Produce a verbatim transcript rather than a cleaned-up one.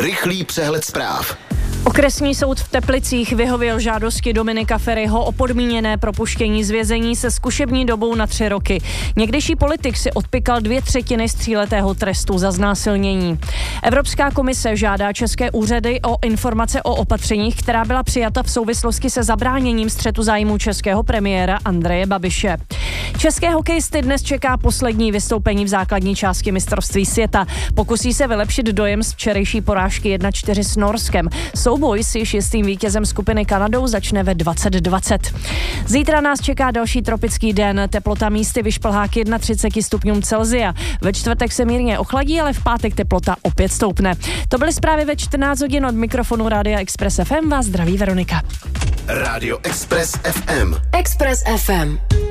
Rychlý přehled zpráv. Okresní soud v Teplicích vyhověl žádosti Dominika Feriho o podmíněné propuštění z vězení se zkušební dobou na tři roky. Někdejší politik si odpykal dvě třetiny z tříletého trestu za znásilnění. Evropská komise žádá české úřady o informace o opatřeních, která byla přijata v souvislosti se zabráněním střetu zájmů českého premiéra Andreje Babiše. České hokejisty dnes čeká poslední vystoupení v základní části mistrovství světa. Pokusí se vylepšit dojem z včerejší porážky jedna čtyři s Norskem. Souboj s již jistým vítězem skupiny Kanadou začne ve dvacet dvacet. Zítra nás čeká další tropický den, teplota místy vyšplhá k třiceti jednomu stupňům Celsia. Ve čtvrtek se mírně ochladí, ale v pátek teplota opět stoupne. To byly zprávy ve čtrnáct hodin od mikrofonu Rádia Express F M. Vás zdraví Veronika. Rádio Express F M. Express F M.